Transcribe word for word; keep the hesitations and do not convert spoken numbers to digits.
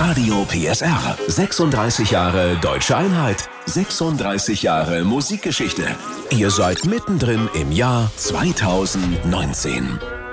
Radio P S R. sechsunddreißig Jahre Deutsche Einheit. sechsunddreißig Jahre Musikgeschichte. Ihr seid mittendrin im Jahr zweitausendneunzehn.